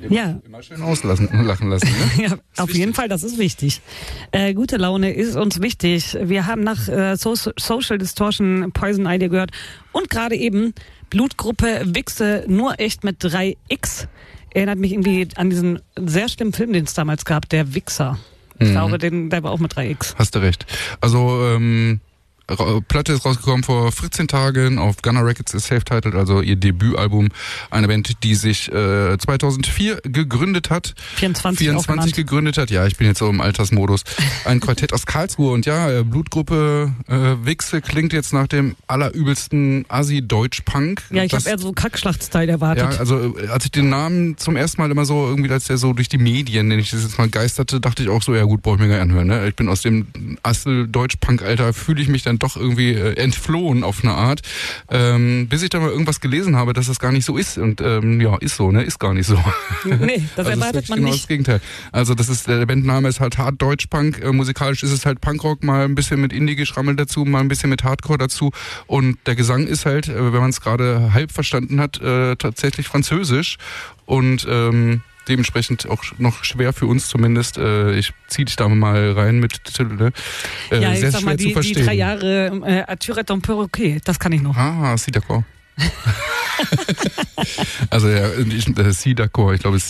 Immer schön lachen lassen. Ne? Ja, auf jeden Fall, das ist wichtig. Gute Laune ist uns wichtig. Wir haben nach Social Distortion Poison Idea gehört und gerade eben Blutgruppe Wichse, nur echt mit 3X. Erinnert mich irgendwie an diesen sehr schlimmen Film, den es damals gab, der Wichser. Ich glaube, der war auch mit 3X. Hast du recht. Also, Platte ist rausgekommen vor 14 Tagen auf Gunner Records, ist self-titled, also ihr Debütalbum. Eine Band, die sich 2004 gegründet hat. 24 gegründet hat. Ja, ich bin jetzt so im Altersmodus. Ein Quartett aus Karlsruhe und ja, Blutgruppe Wichse klingt jetzt nach dem allerübelsten Assi-Deutsch-Punk. Ja, ich habe eher so Kackschlacht-Style erwartet. Ja, also als ich den Namen zum ersten Mal immer so irgendwie, als der so durch die Medien, nenne ich das jetzt mal, geisterte, dachte ich auch so, ja gut, brauche ich mir gar nicht anhören. Ne? Ich bin aus dem Assel-Deutsch-Punk-Alter, fühle ich mich dann doch irgendwie entflohen auf eine Art, bis ich dann mal irgendwas gelesen habe, dass das gar nicht so ist und ja, ist so, ne, ist gar nicht so. Nee, das also erwartet man genau nicht. Das Gegenteil. Also das ist, der Bandname ist halt Hard Deutsch-Punk, musikalisch ist es halt Punkrock, mal ein bisschen mit Indie-Geschrammel dazu, mal ein bisschen mit Hardcore dazu und der Gesang ist halt, wenn man es gerade halb verstanden hat, tatsächlich französisch und dementsprechend auch noch schwer für uns zumindest. Ich zieh dich da mal rein mit Titel. Ja, ich sehr sag mal, schwer zu verstehen. die 3 Jahre Arthur est un peu okay, das kann ich noch. Ah, si d'accord. Also ja, si d'accord, ich glaube,